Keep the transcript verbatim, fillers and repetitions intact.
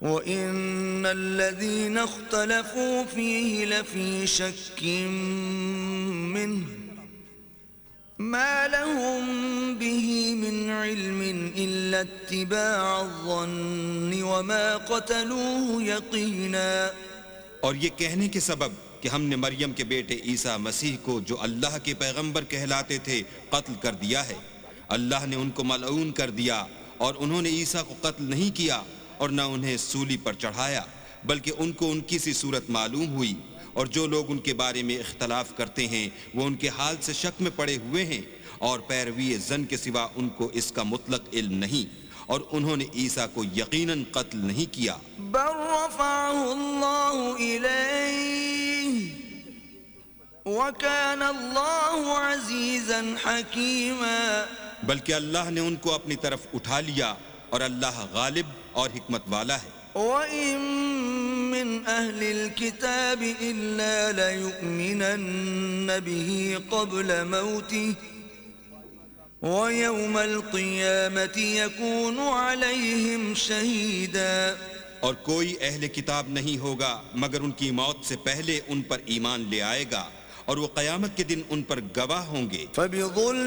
وَإِنَّ الَّذِينَ اخْتَلَفُوا فِيهِ لَفِي شَكٍّ مِّنْهُ مَا لَهُم بِهِ مِنْ عِلْمٍ إِلَّا اتِّبَاعَ الظَّنِّ وَمَا قَتَلُوهُ يَقِينًا. اور یہ کہنے کے سبب کہ ہم نے مریم کے بیٹے عیسیٰ مسیح کو جو اللہ کے پیغمبر کہلاتے تھے قتل کر دیا ہے، اللہ نے ان کو ملعون کر دیا، اور انہوں نے عیسیٰ کو قتل نہیں کیا اور نہ انہیں سولی پر چڑھایا، بلکہ ان کو ان کی سی صورت معلوم ہوئی. اور جو لوگ ان کے بارے میں اختلاف کرتے ہیں وہ ان کے حال سے شک میں پڑے ہوئے ہیں، اور پیروی زن کے سوا ان کو اس کا مطلق علم نہیں، اور انہوں نے عیسیٰ کو یقیناً قتل نہیں کیا. بل رفعه الله إليه وكان الله عزيزا حكيما. بلکہ اللہ نے ان کو اپنی طرف اٹھا لیا، اور اللہ غالب اور حکمت والا ہے. وَإِن مِّنْ أَهْلِ الْكِتَابِ إِلَّا لَيُؤْمِنَنَّ بِهِ قَبْلَ مَوْتِهِ وَيَوْمَ الْقِيَامَةِ يَكُونُ عَلَيْهِمْ شَهِيدًا. اور کوئی اہل کتاب نہیں ہوگا مگر ان کی موت سے پہلے ان پر ایمان لے آئے گا، اور وہ قیامت کے دن ان پر گواہ ہوں گے. فَبِظُلْمٍ